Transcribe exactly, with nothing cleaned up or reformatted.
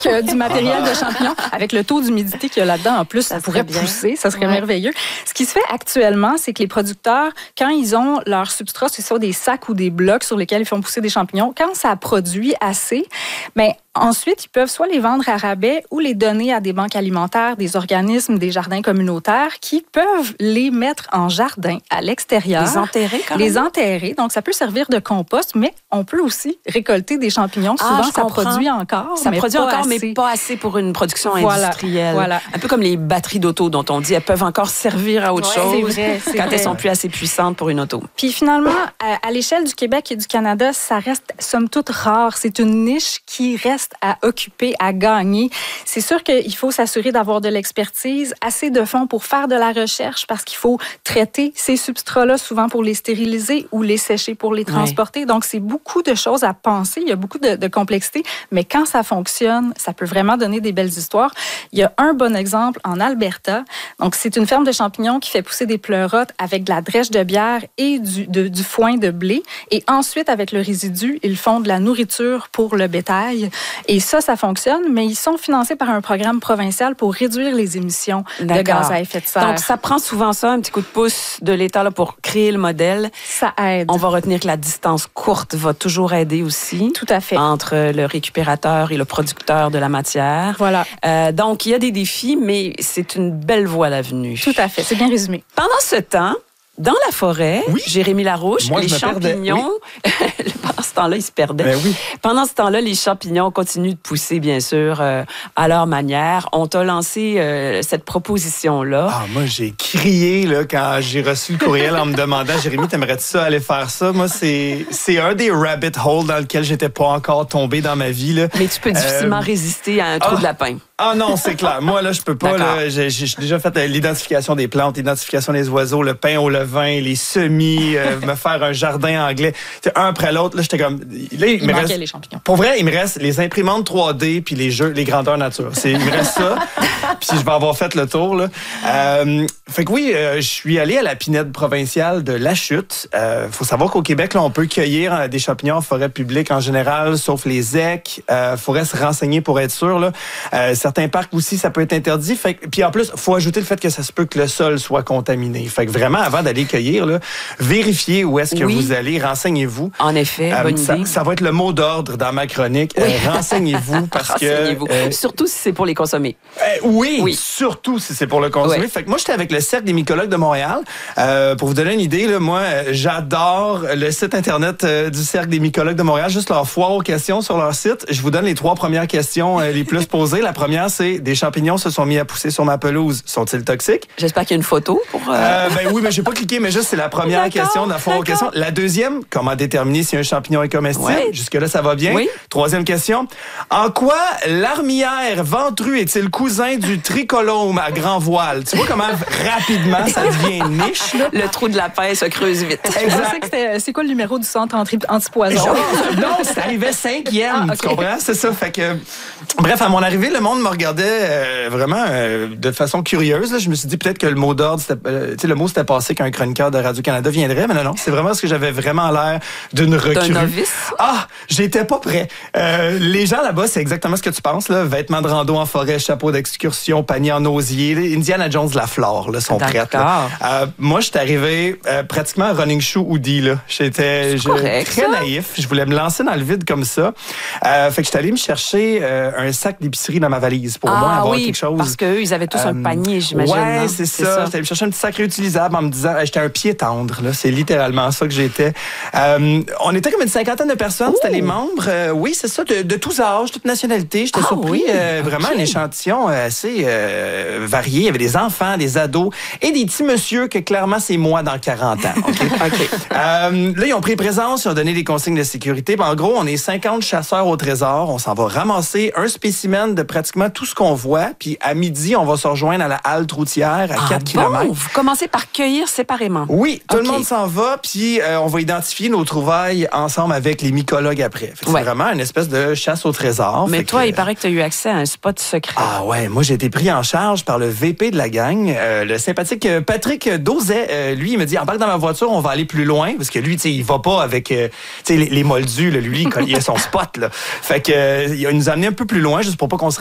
euh, du matériel de champignons. Avec le taux d'humidité qu'il y a là-dedans, en plus, ça, ça pourrait pousser. Ça serait ouais. merveilleux. Ce qui se fait actuellement, c'est que les producteurs, quand ils ont leur substrat, c'est soit des sacs ou des blocs sur lesquels ils font pousser des champignons, quand ça produit assez, bien, ensuite, ils peuvent soit les vendre à rabais ou les donner à des banques alimentaires, des organismes, des jardins communautaires qui peuvent les mettre en jardin à l'extérieur. Les enterrer, quand même. Les enterrer. Donc, ça peut servir de compost, mais on peut aussi récolter des champignons. Ah, Souvent, ça comprends. produit encore, Ça mais produit pas encore, assez. mais pas assez pour une production voilà, industrielle. Voilà. Un peu comme les batteries d'auto dont on dit elles peuvent encore servir à autre ouais, chose c'est vrai, c'est quand vrai. elles sont plus assez puissantes pour une auto. Puis finalement, à, à l'échelle du Québec et du Canada, ça reste somme toute rare. C'est une niche qui reste à occuper, à gagner. C'est sûr qu'il faut s'assurer d'avoir de l'expertise, assez de fonds pour faire de la recherche parce qu'il faut traiter ces substrats-là souvent pour les stériliser ou les sécher pour les transporter. Ouais. Donc, c'est beaucoup de choses à penser. Il y a beaucoup de, de complexité, mais quand ça fonctionne, ça peut vraiment donner des belles histoires. Il y a un bon exemple en Alberta. Donc, c'est une ferme de champignons qui fait pousser des pleurotes avec de la drèche de bière et du, de, du foin de blé. Et ensuite, avec le résidu, ils font de la nourriture pour le bétail. Et ça, ça fonctionne, mais ils sont financés par un programme provincial pour réduire les émissions D'accord. de gaz à effet de serre. Donc, ça prend souvent ça, un petit coup de pouce de l'État là, pour créer le modèle. Ça aide. On va retenir que la distance courte va toujours aider aussi. Tout à fait. Entre le récupérateur et le producteur de la matière. Voilà. Euh, donc, il y a des défis, mais c'est une belle voie à l'avenue. Tout à fait. C'est bien résumé. Pendant ce temps, dans la forêt, oui. Jérémy Larouche, Moi, les champignons, oui. pendant ce temps-là, ils se perdaient. Ben oui. Pendant ce temps-là, les champignons continuent de pousser, bien sûr, euh, à leur manière. On t'a lancé euh, cette proposition-là. Ah, moi, j'ai crié là, quand j'ai reçu le courriel en me demandant, Jérémy, t'aimerais-tu ça aller faire ça? Moi, c'est, c'est un des rabbit holes dans lequel j'étais pas encore tombé dans ma vie. Là. Mais tu peux difficilement euh... résister à un trou ah. de lapin. Ah non, c'est clair. Moi, là, je peux pas. Là, j'ai, j'ai déjà fait l'identification des plantes, l'identification des oiseaux, le pain au levain, les semis, euh, me faire un jardin anglais. T'sais, un après l'autre, là, j'étais comme... Là, il, il me manquait reste, les champignons. Pour vrai, il me reste les imprimantes trois D puis les jeux, les grandeurs nature. C'est, il me reste ça. Puis je vais avoir fait le tour, là. Euh, fait que oui, euh, je suis allé à la pinède provinciale de La Chute. Euh, faut savoir qu'au Québec, là, on peut cueillir euh, des champignons en forêt publique en général, sauf les écs. Euh, faudrait se renseigner pour être sûr, là. Euh, certains parcs aussi, ça peut être interdit. Fait que, puis en plus, faut ajouter le fait que ça se peut que le sol soit contaminé. Fait que vraiment, avant d'aller cueillir, là, vérifiez où est-ce que oui. vous allez, renseignez-vous. En effet, euh, bonne ça, idée. Ça va être le mot d'ordre dans ma chronique. Oui. Euh, renseignez-vous parce renseignez-vous. que... Euh, surtout si c'est pour les consommer. Euh, oui, oui, surtout si c'est pour le consommer. Oui. Fait que moi, j'étais avec le Cercle des mycologues de Montréal. Euh, pour vous donner une idée, là, moi, j'adore le site Internet euh, du Cercle des mycologues de Montréal, juste leur foire aux questions sur leur site. Je vous donne les trois premières questions euh, les plus posées. La première, c'est des champignons se sont mis à pousser sur ma pelouse. Sont-ils toxiques? J'espère qu'il y a une photo pour... Euh... Euh, ben oui, mais j'ai pas cliqué, mais juste c'est la première d'accord, question de la foire aux questions. La deuxième, comment déterminer si un champignon est comestible? Ouais. Jusque-là, ça va bien. Oui. Troisième question, en quoi l'armillaire ventru est-il cousin du tricolome à grand voile? Tu vois comment rapidement ça devient niche, là? Le trou de lapin se creuse vite. Exact. Que c'est quoi le numéro du centre anti-poison? Non, c'est arrivé cinquième, ah, okay. Tu comprends? C'est ça, fait que... Bref, à mon arrivée, le monde me regardait euh, vraiment euh, de façon curieuse. Là. Je me suis dit peut-être que le mot d'ordre, c'était, euh, le mot c'était passé qu'un chroniqueur de Radio-Canada viendrait, mais non, non, c'est vraiment parce que j'avais vraiment l'air d'une recrue. D'un novice? Ah, j'étais pas prêt. Euh, les gens là-bas, c'est exactement ce que tu penses, là. Vêtements de rando en forêt, chapeau d'excursion, panier en osier. Là. Indiana Jones de la flore, là, sont prêtes. Là. Euh, moi, j'étais arrivé euh, pratiquement running shoe hoodie, là. J'étais je, correct, très ça? naïf. Je voulais me lancer dans le vide comme ça. Euh, fait que j'étais allé me chercher euh, un sac d'épicerie dans ma valise pour ah, au moins avoir oui, quelque chose. Parce qu'eux, ils avaient tous euh, un panier, j'imagine. Ouais, c'est, c'est ça. ça. J'étais allé me chercher un petit sac réutilisable en me disant, j'étais un pied tendre, là. C'est littéralement ça que j'étais. Euh, on était comme une cinquantaine de personnes. Ouh. C'était les membres. Euh, oui, c'est ça, de, de tous âges, toute nationalité. J'étais ah, surpris. Oui. Euh, vraiment okay. un échantillon assez euh, varié. Il y avait des enfants, des ados et des petits messieurs que clairement, c'est moi dans quarante ans. Okay? okay. Euh, là, ils ont pris présence, ils ont donné des consignes de sécurité. En gros, on est cinquante chasseurs au trésor. On s'en va ramasser un spécimen de pratiquement tout ce qu'on voit. Puis à midi, on va se rejoindre à la halte routière à ah, quatre bon? kilomètres. Vous commencez par cueillir séparément. Oui, tout okay. le monde s'en va. Puis euh, on va identifier nos trouvailles ensemble avec les mycologues après. Fait que ouais. C'est vraiment une espèce de chasse au trésor. Mais fait toi, que, il paraît que tu as eu accès à un spot secret. Ah ouais, moi j'ai été pris en charge par le V P de la gang, euh, le sympathique Patrick Dauzet. Euh, lui, il me dit, embarque dans ma voiture, on va aller plus loin. Parce que lui, tu sais, il va pas avec euh, tu sais, les, les moldus. Là, lui, il a son spot. Là. Fait que, euh, il nous a amené un peu plus loin, juste pour pas qu'on se